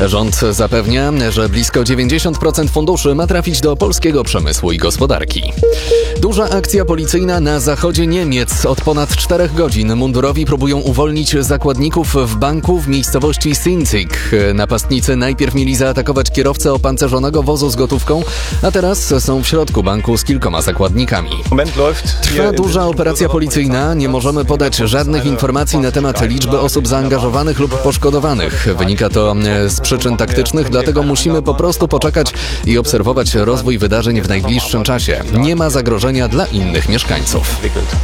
Rząd zapewnia, że blisko 90% funduszy ma trafić do polskiego przemysłu i gospodarki. Duża akcja policyjna na zachodzie Niemiec. Od ponad 4 godzin mundurowi próbują uwolnić zakładników w banku w miejscowości Sinzig. Napastnicy najpierw mieli zaatakować kierowcę opancerzonego wozu z gotówką, a teraz są w środku banku z kilkoma zakładnikami. Trwa duża operacja policyjna. Nie możemy podać żadnych informacji na temat liczby osób zaangażowanych lub poszkodowanych. Wynika to z przyczyn taktycznych, dlatego musimy po prostu poczekać i obserwować rozwój wydarzeń w najbliższym czasie. Nie ma zagrożenia dla innych mieszkańców.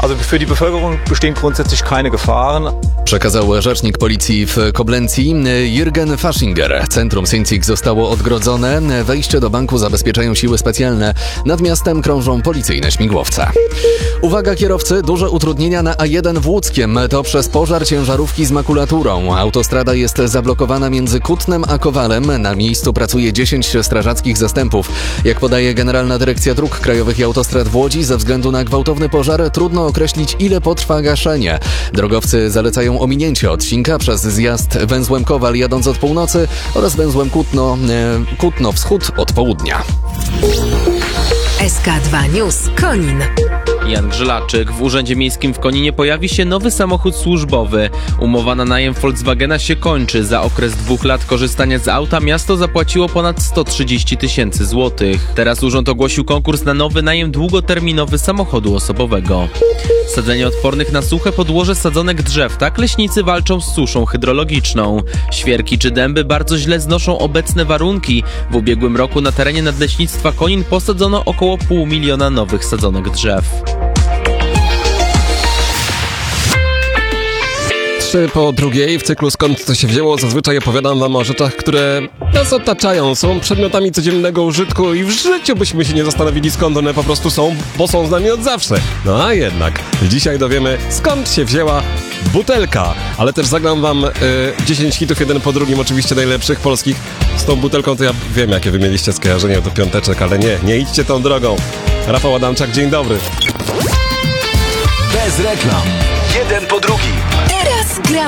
Przekazał rzecznik policji w Koblencji Jürgen Faschinger. Centrum Sinzig zostało odgrodzone. Wejście do banku zabezpieczają siły specjalne. Nad miastem krążą policyjne śmigłowce. Uwaga kierowcy, duże utrudnienia na A1 w Łódzkiem. To przez pożar ciężarówki z makulaturą. Autostrada jest zablokowana między Kutnem a Kowalem. Na miejscu pracuje 10 strażackich zastępów. Jak podaje Generalna Dyrekcja Dróg Krajowych i Autostrad w Łodzi, ze względu na gwałtowny pożar trudno określić, ile potrwa gaszenie. Drogowcy zalecają ominięcie odcinka przez zjazd węzłem Kowal jadąc od północy oraz węzłem Kutno Wschód od południa. SK2 News Konin. Jan Grzelaczyk. W Urzędzie Miejskim w Koninie pojawi się nowy samochód służbowy. Umowa na najem Volkswagena się kończy. Za okres 2 lat korzystania z auta miasto zapłaciło ponad 130 000 złotych. Teraz urząd ogłosił konkurs na nowy najem długoterminowy samochodu osobowego. Sadzenie odpornych na suche podłoże sadzonek drzew. Tak leśnicy walczą z suszą hydrologiczną. Świerki czy dęby bardzo źle znoszą obecne warunki. W ubiegłym roku na terenie Nadleśnictwa Konin posadzono około 500 000 nowych sadzonek drzew. 1:03 w cyklu Skąd to się wzięło zazwyczaj opowiadam wam o rzeczach, które nas otaczają, są przedmiotami codziennego użytku i w życiu byśmy się nie zastanowili, skąd one po prostu są, bo są z nami od zawsze. No a jednak dzisiaj dowiemy, skąd się wzięła butelka, ale też zagram wam 10 hitów jeden po drugim, oczywiście najlepszych polskich. Z tą butelką to ja wiem, jakie wy mieliście skojarzenie do piąteczek, ale nie idźcie tą drogą. Rafał Adamczak, dzień dobry. Bez reklam. Jeden po drugim. Teraz gra